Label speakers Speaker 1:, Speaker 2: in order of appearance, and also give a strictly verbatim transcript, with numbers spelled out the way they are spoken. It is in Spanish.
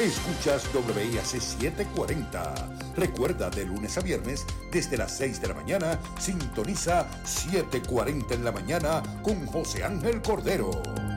Speaker 1: Escuchas W I A C setecientos cuarenta. Recuerda, de lunes a viernes, desde las seis de la mañana, sintoniza setecientos cuarenta en la mañana con José Ángel Cordero.